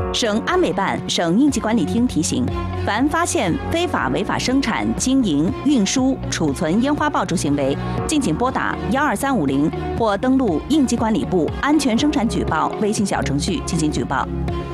省安委办、省应急管理厅提醒：凡发现非法违法生产、经营、运输、储存烟花爆竹行为，敬请拨打12350或登录应急管理部安全生产举报微信小程序进行举报。